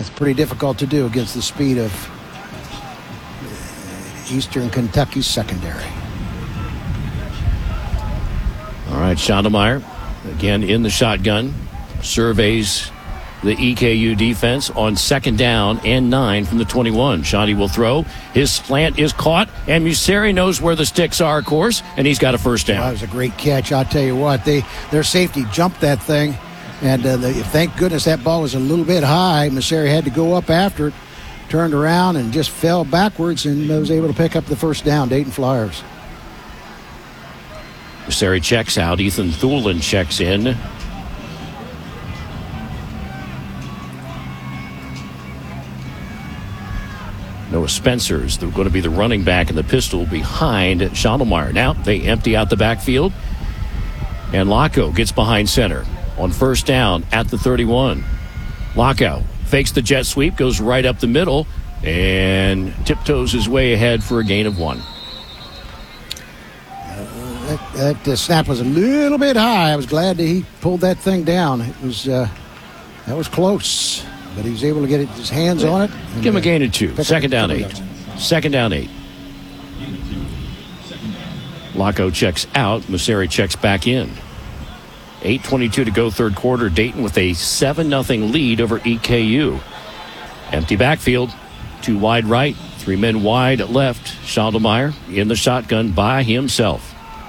That's pretty difficult to do against the speed of Eastern Kentucky's secondary. All right, Schondelmeyer again in the shotgun. Surveys the EKU defense on 2nd down and 9 from the 21. Schondy will throw. His slant is caught, and Museri knows where the sticks are, of course, and he's got a first down. That was a great catch. I'll tell you what, their safety jumped that thing, and thank goodness that ball was a little bit high. Museri had to go up after it, turned around, and just fell backwards and was able to pick up the first down. Dayton Flyers. Museri checks out. Ethan Thulin checks in. Noah Spencer's going to be the running back in the pistol behind Schondelmeyer. Now they empty out the backfield, and Lockow gets behind center on 1st down at the 31. Lockow fakes the jet sweep, goes right up the middle, and tiptoes his way ahead for a gain of 1. That snap was a little bit high. I was glad that he pulled that thing down. It was that was close, but he was able to get his hands on it. Give him a gain of 2. 2nd down 8. 2nd down 8. Lockow checks out. Museri checks back in. 8:22 to go, 3rd quarter. Dayton with a 7-0 lead over EKU. Empty backfield. 2 wide right, 3 men wide left. Schondelmeyer in the shotgun by himself.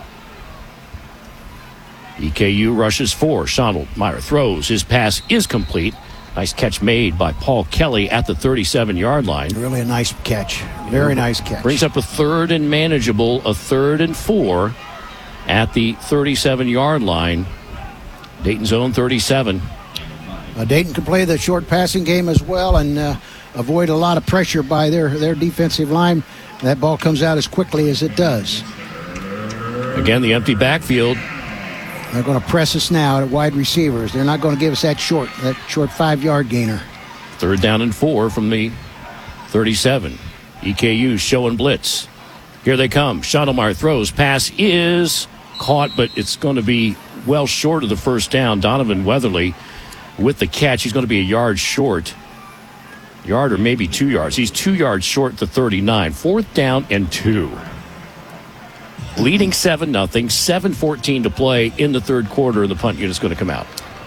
EKU rushes 4. Schondelmeyer throws. His pass is complete. Nice catch made by Paul Kelly at the 37-yard line. Really a nice catch. Very nice catch. Brings up a 3rd and manageable, a 3rd and 4 at the 37-yard line. Dayton's own 37. Dayton can play the short passing game as well and avoid a lot of pressure by their defensive line. That ball comes out as quickly as it does. Again, the empty backfield. They're going to press us now at wide receivers. They're not going to give us that short 5-yard gainer. 3rd down and 4 from the 37. EKU showing blitz. Here they come. Schondelmeyer throws. Pass is caught, but it's going to be well short of the first down. Donovan Weatherly with the catch. He's going to be a yard short. Yard or maybe 2 yards. He's 2 yards short to 39. 4th down and 2. Leading 7-0, 7:14 to play in the 3rd quarter, and the punt unit's going to come out.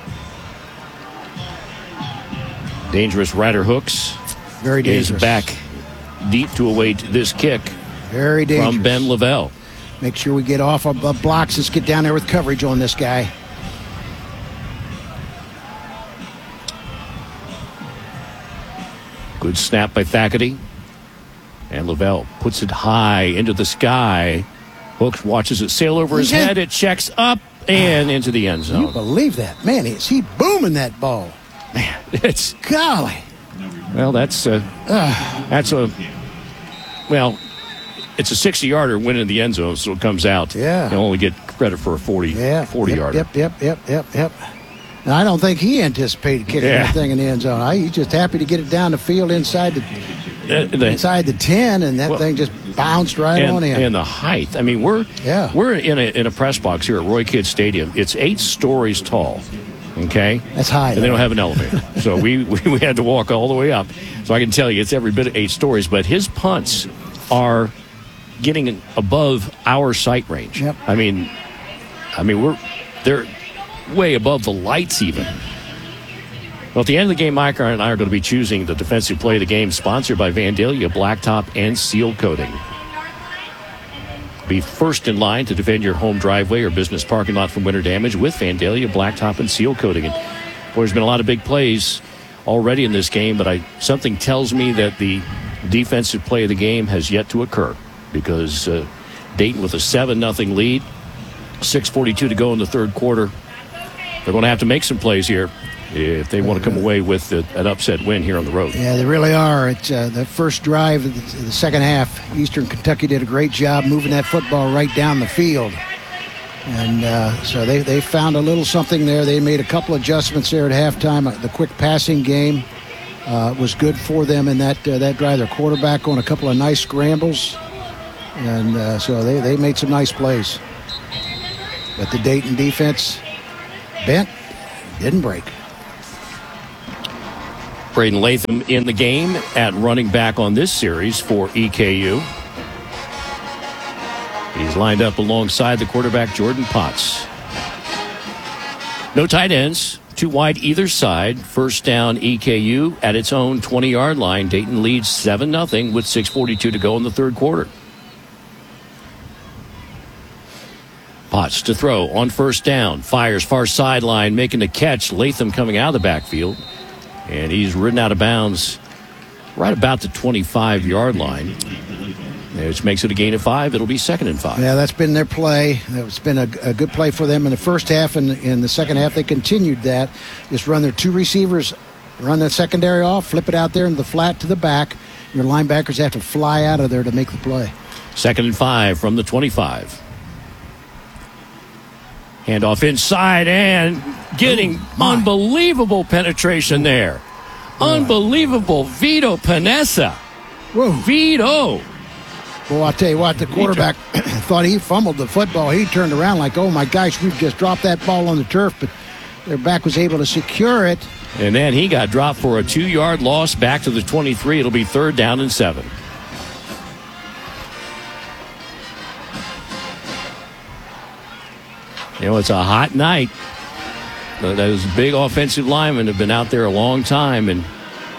Dangerous Ryder Hooks. Very dangerous. Is back deep to await this kick. Very dangerous. From Ben Lavelle. Make sure we get off of blocks. Let's get down there with coverage on this guy. Good snap by Thackerty. And Lavelle puts it high into the sky. Hooks watches it sail over his head. It checks up and into the end zone. You believe that? Man, is he booming that ball? Man, it's... Golly. Well, it's a 60-yarder win in the end zone, so it comes out. Yeah. You'll only get credit for a 40-yarder. Yep. And I don't think he anticipated kicking that thing in the end zone. He's just happy to get it down the field inside the 10, and that thing just bounced right on in. And the height. I mean, we're in a press box here at Roy Kidd Stadium. It's 8 stories tall. Okay, that's high. And they don't have an elevator, so we had to walk all the way up. So I can tell you, it's every bit of 8 stories. But his punts are getting above our sight range. Yep. I mean, they're way above the lights even. Well, at the end of the game, Mike and I are going to be choosing the defensive play of the game, sponsored by Vandalia Blacktop and Seal Coating. Be first in line to defend your home driveway or business parking lot from winter damage with Vandalia Blacktop and Seal Coating. And there's been a lot of big plays already in this game, but something tells me that the defensive play of the game has yet to occur, because Dayton with a 7-0 lead, 6:42 to go in the 3rd quarter. They're going to have to make some plays here if they want to come away with an upset win here on the road. Yeah, they really are. It's the first drive of the second half. Eastern Kentucky did a great job moving that football right down the field. And so they found a little something there. They made a couple adjustments there at halftime. The quick passing game was good for them in that drive. Their quarterback on a couple of nice scrambles. And so they made some nice plays. But the Dayton defense bent, didn't break. Braden Latham in the game at running back on this series for EKU. He's lined up alongside the quarterback, Jordan Potts. No tight ends, too wide either side. First down, EKU at its own 20-yard line. Dayton leads 7-0 with 6:42 to go in the third quarter. Potts to throw on first down. Fires far sideline, making the catch. Latham coming out of the backfield. And he's ridden out of bounds right about the 25-yard line, which makes it a gain of 5. It'll be 2nd and 5. Yeah, that's been their play. It's been a good play for them in the first half, and in the second half they continued that. Just run their 2 receivers, run that secondary off, flip it out there in the flat to the back. Your linebackers have to fly out of there to make the play. 2nd and 5 from the 25. Handoff inside and getting unbelievable penetration there. Unbelievable. Vito Panessa. Whoa. Vito. Well, I'll tell you what, the quarterback thought he fumbled the football. He turned around like, oh, my gosh, we've just dropped that ball on the turf, but their back was able to secure it. And then he got dropped for a 2-yard loss back to the 23. It'll be 3rd down and 7. You know, it's a hot night. Those big offensive linemen have been out there a long time, and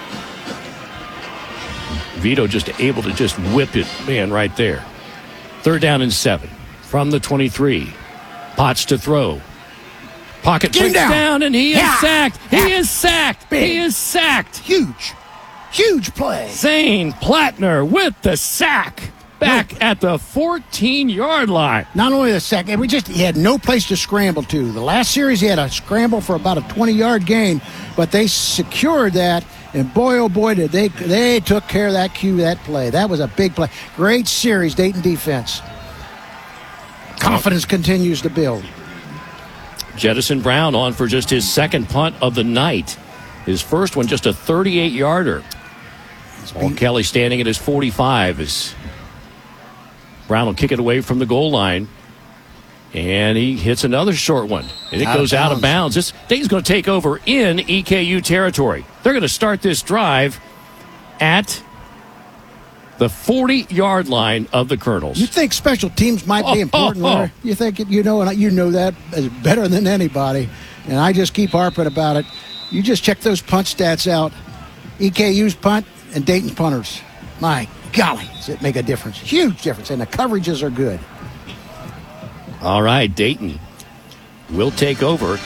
Vito just able to just whip it, man, right there. 3rd down and 7 from the 23. Potts to throw. Pocket breaks down, and he is sacked. He is sacked. He is sacked. Huge play. Zane Plattner with the sack. Back at the 14-yard line. Not only the sack, he had no place to scramble to. The last series he had a scramble for about a 20-yard gain, but they secured that, and boy, oh boy, did they took care of that play. That was a big play. Great series, Dayton defense. Confidence continues to build. Jettison Brown on for just his 2nd punt of the night. His first one just a 38-yarder. Paul Kelly standing at his 45 as Brown will kick it away from the goal line. And he hits another short one. And it goes out of bounds. This thing's going to take over in EKU territory. They're going to start this drive at the 40-yard line of the Colonels. You think special teams might be important, Larry? You think you know that as better than anybody. And I just keep harping about it. You just check those punt stats out. EKU's punt and Dayton's punters. My golly, does it make a difference? Huge difference, and the coverages are good. All right, Dayton will take over.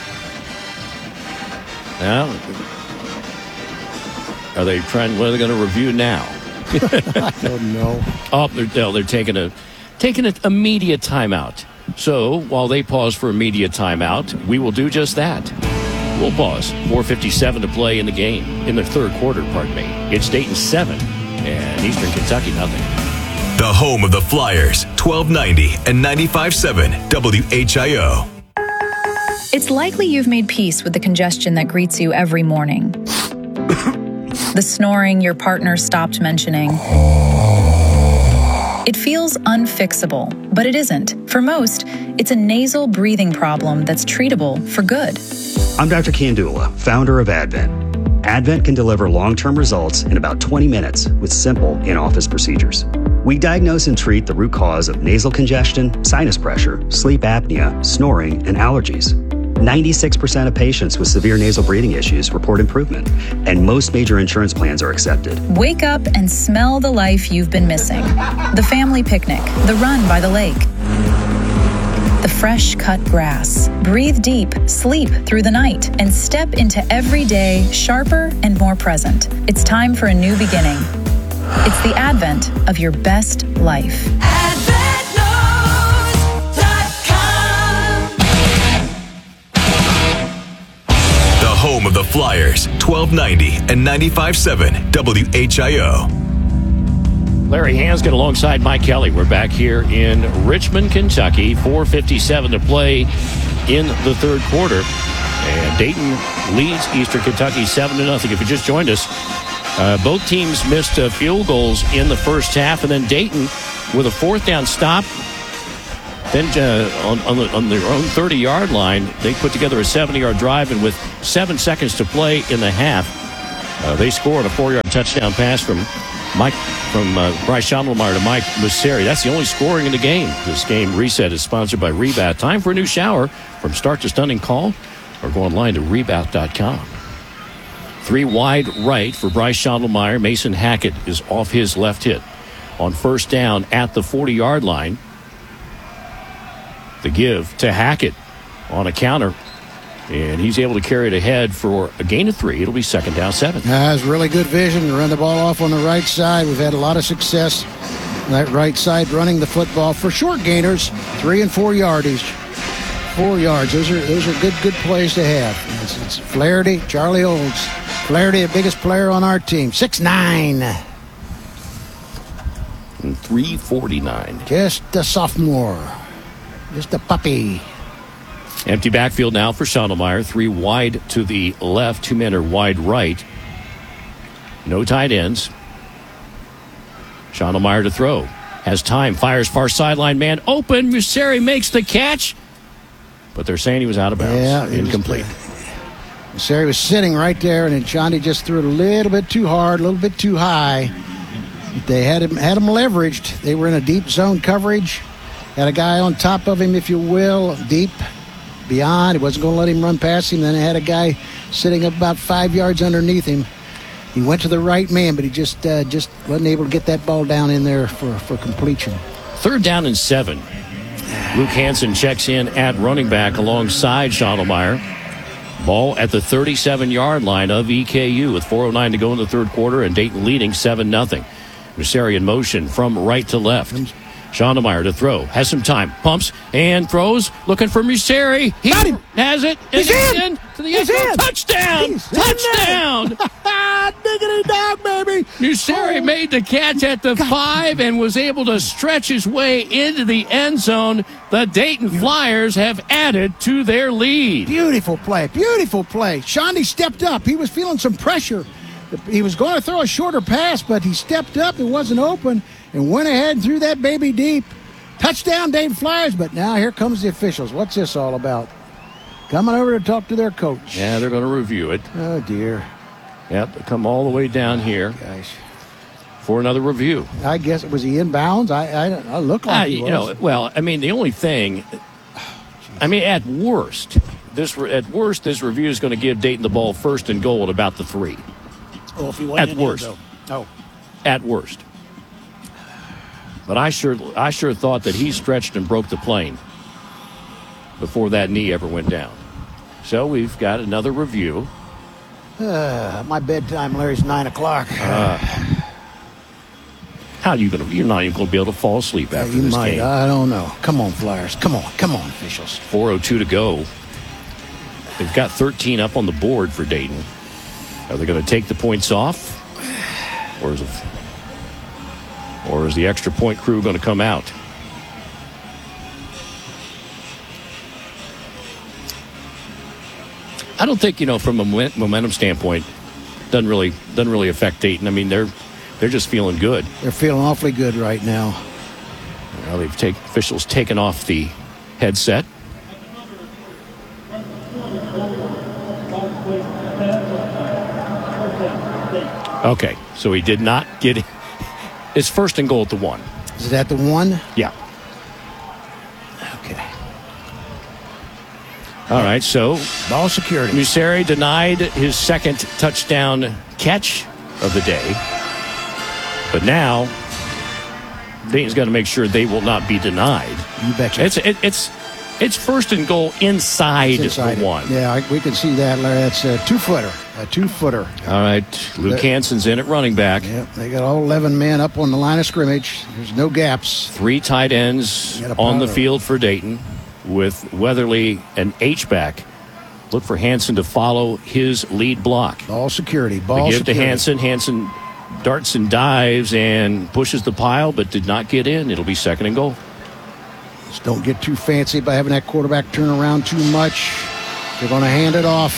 Now, are they trying? What are they going to review now? I don't know. Oh, they're taking a media timeout. So while they pause for a media timeout, we will do just that. We'll pause. 4:57 to play in the game in the third quarter. Pardon me. It's Dayton 7 and Eastern Kentucky nothing. The home of the Flyers, 1290 and 95.7 WHIO. It's likely you've made peace with the congestion that greets you every morning. The snoring your partner stopped mentioning. It feels unfixable, but it isn't. For most, it's a nasal breathing problem that's treatable for good. I'm Dr. Kandula, founder of Advent. Advent can deliver long-term results in about 20 minutes with simple in-office procedures. We diagnose and treat the root cause of nasal congestion, sinus pressure, sleep apnea, snoring, and allergies. 96% of patients with severe nasal breathing issues report improvement, and most major insurance plans are accepted. Wake up and smell the life you've been missing. The family picnic, the run by the lake, the fresh cut grass. Breathe deep, sleep through the night, and step into every day sharper and more present. It's time for a new beginning. It's the advent of your best life. Home of the Flyers, 1290 and 95.7 WHIO. Larry Hansgen alongside Mike Kelly. We're back here in Richmond, Kentucky. 4:57 to play in the third quarter. And Dayton leads Eastern Kentucky 7-0. If you just joined us, both teams missed field goals in the first half. And then Dayton with a fourth down stop. Then on their own 30-yard line, they put together a 70-yard drive, and with 7 seconds to play in the half, They scored a 4-yard touchdown pass from Bryce Schondelmeyer to Mike Musseri. That's the only scoring in the game. This game reset is sponsored by Rebath. Time for a new shower. From start to stunning call, or go online to rebath.com. 3 wide right for Bryce Schondelmeyer. Mason Hackett is off his left hit. On first down at the 40-yard line. The give to Hackett on a counter. And he's able to carry it ahead for a gain of 3. It'll be 2nd down 7. Has really good vision to run the ball off on the right side. We've had a lot of success on that right side running the football for short gainers, 3 and 4 yardage. 4 yards. Those are good plays to have. It's Flaherty, Charlie Olds. Flaherty, the biggest player on our team, 6'9". And 349. Just a sophomore. Just a puppy. Empty backfield now for Schondelmeyer. 3 wide to the left. 2 men are wide right. No tight ends. Schondelmeyer to throw. Has time. Fires far sideline. Man open. Musseri makes the catch. But they're saying he was out of bounds. Yeah, incomplete. Musseri was sitting right there, and then Johnny just threw it a little bit too hard, a little bit too high. They had him leveraged. They were in a deep zone coverage. Had a guy on top of him, if you will, deep beyond. He wasn't going to let him run past him. Then they had a guy sitting about 5 yards underneath him. He went to the right man, but he just wasn't able to get that ball down in there for completion. 3rd down and 7. Luke Hansen checks in at running back alongside Schondelmeyer. Ball at the 37-yard line of EKU with 4:09 to go in the third quarter, and Dayton leading 7-0. Musseri in motion from right to left. Schondelmeyer to throw. Has some time. Pumps and throws. Looking for Musseri. He Got him. has it. He's in. To the end zone. Touchdown. Touchdown. Diggity dog, baby. Musseri made the catch at the 5 and was able to stretch his way into the end zone. The Dayton Flyers have added to their lead. Beautiful play. Beautiful play. Shondi stepped up. He was feeling some pressure. He was going to throw a shorter pass, but he stepped up. It wasn't open and went ahead and threw that baby deep. Touchdown, Dayton Flyers. But now here comes the officials. What's this all about? Coming over to talk to their coach. Yeah, they're going to review it. Oh, dear. Yep, they come all the way down here Gosh. for another review. I guess, was he inbounds? I look like he was. The only thing, at worst, this review is going to give Dayton the ball 1st and goal at about the 3. Oh, if he went At in worst. there, though. Oh. At worst. But I sure thought that he stretched and broke the plane before that knee ever went down. So we've got another review. My bedtime, Larry's 9 o'clock. How are you going to? You're not even going to be able to fall asleep after You this might. game. I don't know. Come on, Flyers. Come on, officials. 4:02 to go. They've got 13 up on the board for Dayton. Are they going to take the points off, or is the extra point crew going to come out? I don't think, from a momentum standpoint, doesn't really affect Dayton. I mean, they're just feeling good. They're feeling awfully good right now. Well, officials taken off the headset. Okay, so he did not get it. It's 1st and goal at the 1. Is that the 1? Yeah. Okay. All right, so Ball security. Musseri denied his 2nd touchdown catch of the day. But now, Dayton's got to make sure they will not be denied. You betcha. It's 1st and goal inside Inside the 1. Yeah, we can see that, Larry. That's a 2-footer. A 2-footer. All right, Luke Hansen's in at running back. Yep, they got all 11 men up on the line of scrimmage. There's no gaps. 3 tight ends on the field for Dayton with Weatherly and H-back. Look for Hansen to follow his lead block. Ball security. The Ball give security. to Hansen. Hansen darts and dives and pushes the pile, but did not get in. It'll be 2nd and goal. Just don't get too fancy by having that quarterback turn around too much. They're going to hand it off.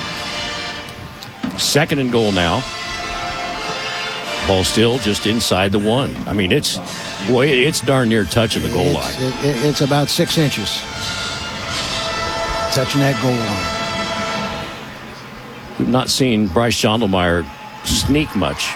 2nd and goal now. Ball still just inside the 1. I mean, it's darn near touching the goal line. It's about 6 inches. Touching that goal line. We've not seen Bryce Schondelmeyer sneak much.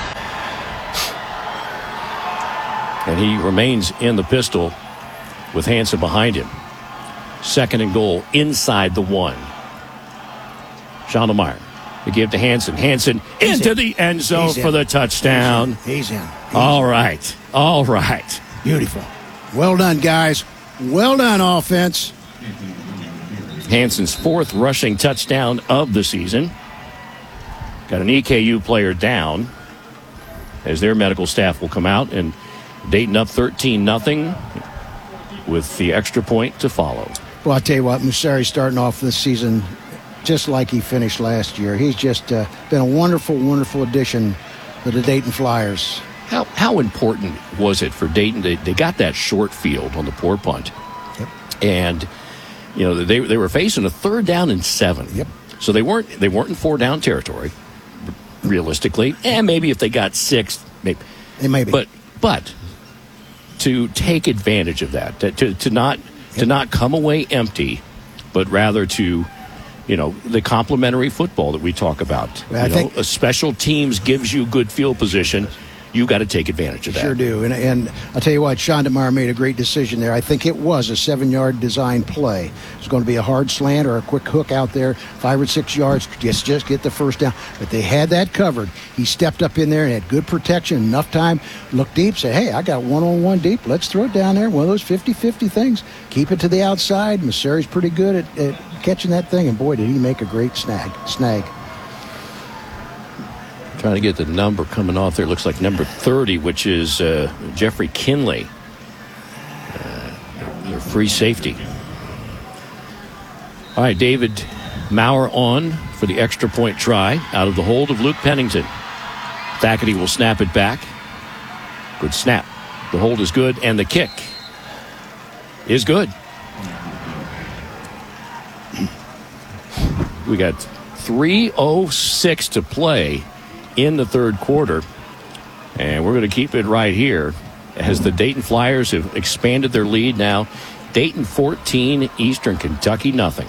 And he remains in the pistol with Hansen behind him. 2nd and goal inside the 1. Schondelmeyer, the give to Hansen. Hansen into the end zone for the touchdown. He's in. All right. All right. Beautiful. Well done, guys. Well done, offense. Hansen's 4th rushing touchdown of the season. Got an EKU player down as their medical staff will come out, and Dayton up 13-0 with the extra point to follow. Well, I'll tell you what, Musari's starting off this season just like he finished last year. He's just been a wonderful, wonderful addition to the Dayton Flyers. How important was it for Dayton? They got that short field on the poor punt. Yep. And, they were facing a 3rd down and 7. Yep. So they weren't in 4-down territory, realistically. And maybe if they got 6, maybe. They may be. But to take advantage of that, to not come away empty, but rather to, the complementary football that we talk about. I think a special teams gives you good field position. You got to take advantage of that. Sure do. And I'll tell you what, Schondelmeyer made a great decision there. I think it was a 7-yard design play. It's going to be a hard slant or a quick hook out there, 5 or 6 yards, just get the first down. But they had that covered. He stepped up in there and had good protection, enough time, look deep, say, hey, I got one-on-one deep. Let's throw it down there. One of those 50-50 things. Keep it to the outside. Musari's pretty good at catching that thing, and boy, did he make a great snag. Trying to get the number coming off there. It looks like number 30, which is Jeffrey Kinley. Their free safety. All right, David Maurer on for the extra point try out of the hold of Luke Pennington. Thackerty will snap it back. Good snap. The hold is good, and the kick is good. We got 3:06 to play in the 3rd quarter, and we're going to keep it right here as the Dayton Flyers have expanded their lead now. Dayton 14, Eastern Kentucky nothing.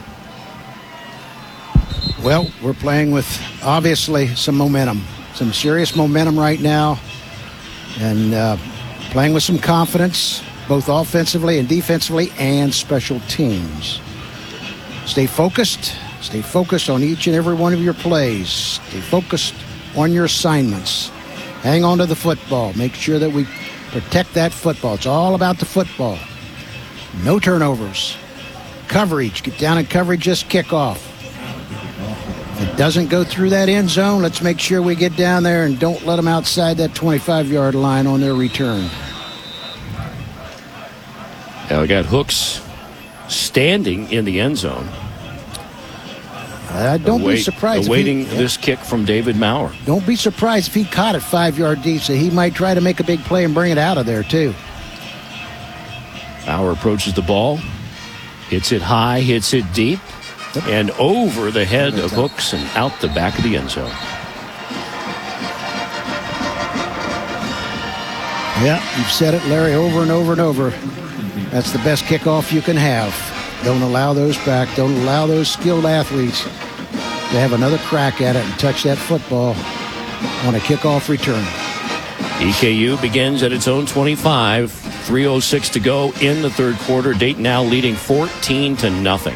Well, we're playing with, obviously, some momentum, some serious momentum right now, and playing with some confidence, both offensively and defensively, and special teams. Stay focused on each and every one of your plays. Stay focused on your assignments. Hang on to the football. Make sure that we protect that football. It's all about the football. No turnovers. Coverage. Get down in coverage, just kick off. If it doesn't go through that end zone, let's make sure we get down there and don't let them outside that 25-yard line on their return. Now we got Hooks standing in the end zone. Don't be surprised. Awaiting this kick from David Maurer. Don't be surprised if he caught it 5-yard deep, so he might try to make a big play and bring it out of there, too. Maurer approaches the ball, hits it high, hits it deep, and over the head of Hooks and out the back of the end zone. Yeah, you've said it, Larry, over and over and over. That's the best kickoff you can have. Don't allow those back. Don't allow those skilled athletes to have another crack at it and touch that football on a kickoff return. EKU begins at its own 25. 3:06 to go in the 3rd quarter. Dayton now leading 14-0.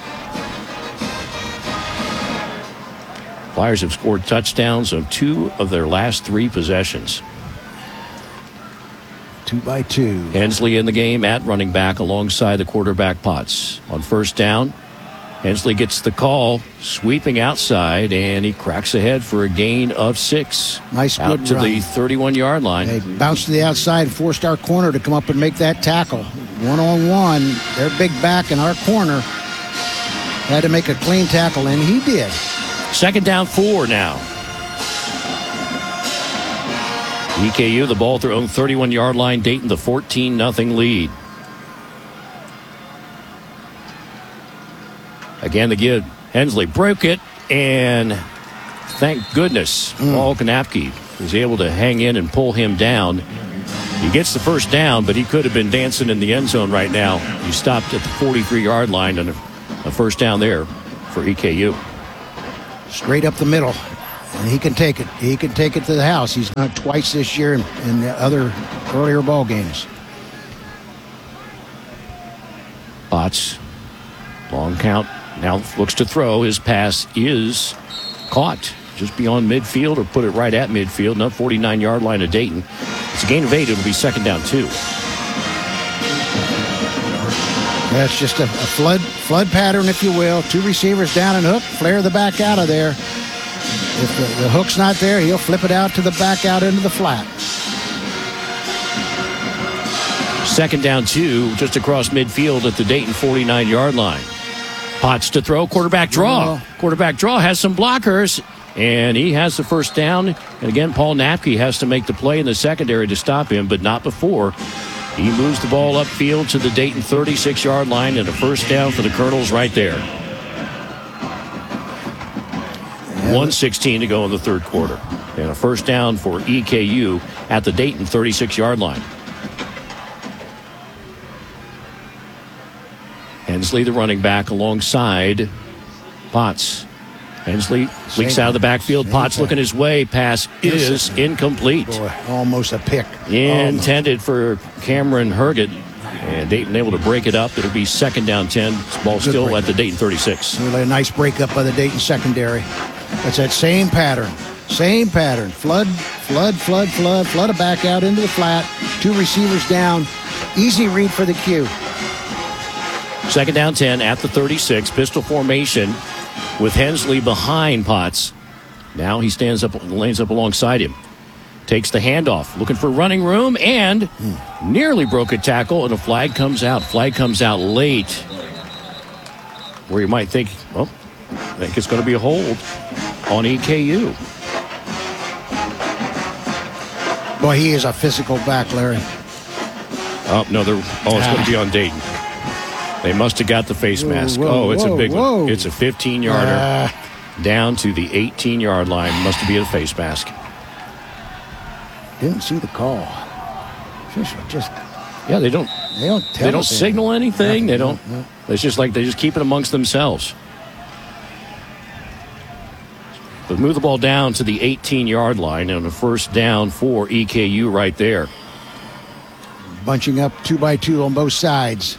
Flyers have scored touchdowns on 2 of their last 3 possessions. 2-by-2. Hensley in the game at running back alongside the quarterback Potts. On 1st down, Hensley gets the call, sweeping outside, and he cracks ahead for a gain of 6. Nice out good to run. the 31-yard line. They bounced to the outside, forced our corner to come up and make that tackle. One-on-one, their big back in our corner had to make a clean tackle, and he did. 2nd down 4 now. EKU, the ball at their own 31-yard line. Dayton, the 14-0 lead. Again, the give. Hensley broke it, and thank goodness Paul Kanapke was able to hang in and pull him down. He gets the 1st down, but he could have been dancing in the end zone right now. He stopped at the 43-yard line, and a 1st down there for EKU. Straight up the middle. And he can take it. He can take it to the house. He's done it twice this year in the other earlier ball games. Potts, long count, now looks to throw. His pass is caught just beyond midfield, or put it right at midfield, not 49-yard line of Dayton. It's a gain of 8. It'll be second down 2. That's just a flood pattern, if you will. 2 receivers down and hook, flare the back out of there. If the hook's not there, he'll flip it out to the back out into the flat. Second down 2, just across midfield at the Dayton 49-yard line. Potts to throw, quarterback draw. Quarterback draw has some blockers, and he has the first down. And again, Paul Napke has to make the play in the secondary to stop him, but not before. He moves the ball upfield to the Dayton 36-yard line, and a first down for the Colonels right there. 1:16 to go in the third quarter. And a first down for EKU at the Dayton 36-yard line. Hensley, the running back, alongside Potts. Hensley leaks out of the backfield. Potts looking his way. Pass is incomplete. Boy, almost a pick. Intended for Cameron Herget. And Dayton able to break it up. It'll be second down 10. This ball still at the Dayton 36. Really a nice break up by the Dayton secondary. It's that same pattern. Same pattern. Flood it back out into the flat. 2 receivers down. Easy read for the Q. Second down 10 at the 36. Pistol formation with Hensley behind Potts. Now he stands up, lanes up alongside him. Takes the handoff, looking for running room, and nearly broke a tackle, and a flag comes out. Flag comes out late, where you might think, well, I think it's going to be a hold on EKU. Boy, he is a physical back, Larry. Oh, no, it's going to be on Dayton. They must have got the face mask. It's a big one. It's a 15-yarder down to the 18-yard line. Must be a face mask. Didn't see the call. Official just. Yeah, they don't signal anything. They don't. No. It's just like they just keep it amongst themselves. But move the ball down to the 18-yard line, and a first down for EKU right there. Bunching up 2 by 2 on both sides.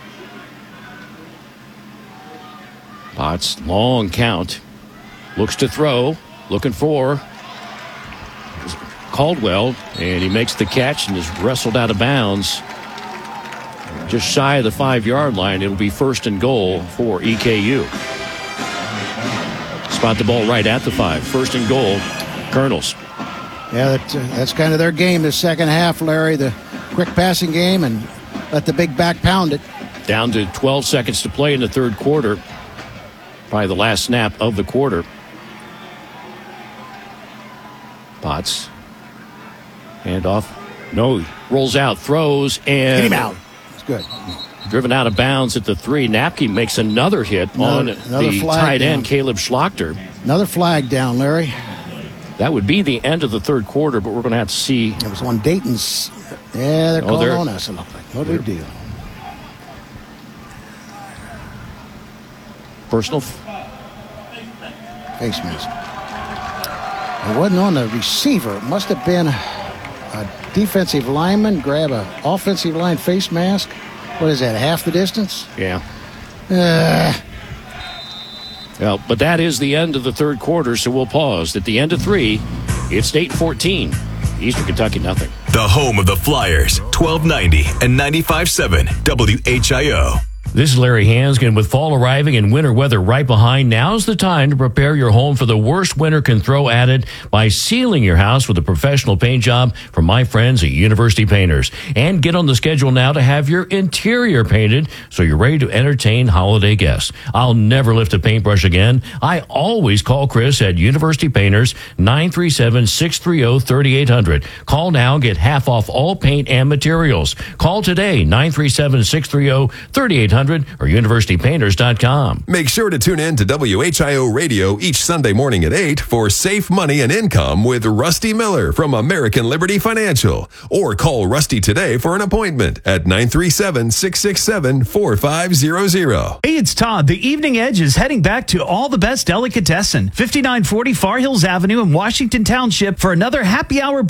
Potts, long count. Looks to throw. Looking for Caldwell. And he makes the catch and is wrestled out of bounds. Just shy of the 5-yard line. It'll be first and goal for EKU. Spot the ball right at the 5. First and goal, Colonels. Yeah, that's kind of their game this second half, Larry. The quick passing game and let the big back pound it. Down to 12 seconds to play in the third quarter. Probably the last snap of the quarter. Potts. Handoff. No, rolls out, throws, and... Get him out. It's good. Driven out of bounds at the 3. Napke makes another hit on the tight end, Caleb Schlachter. Another flag down, Larry. That would be the end of the third quarter, but we're going to have to see. It was on Dayton's. Yeah, they're calling on us. No big deal. Personal face mask. It wasn't on the receiver. It must have been a defensive lineman grab an offensive line face mask. What is that, half the distance? Yeah. Well, but that is the end of the third quarter, so we'll pause. At the end of 3, it's Dayton 14. Eastern Kentucky, nothing. The home of the Flyers, 1290 and 95.7 WHIO. This is Larry Hanskin. With fall arriving and winter weather right behind, now's the time to prepare your home for the worst winter can throw at it by sealing your house with a professional paint job from my friends at University Painters. And get on the schedule now to have your interior painted so you're ready to entertain holiday guests. I'll never lift a paintbrush again. I always call Chris at University Painters, 937-630-3800. Call now, get half off all paint and materials. Call today, 937-630-3800. 1-800 or universitypainters.com. Make sure to tune in to WHIO Radio each Sunday morning at 8 for Safe Money and Income with Rusty Miller from American Liberty Financial. Or call Rusty today for an appointment at 937-667-4500. Hey, it's Todd. The Evening Edge is heading back to All the Best Delicatessen, 5940 Far Hills Avenue in Washington Township for another happy hour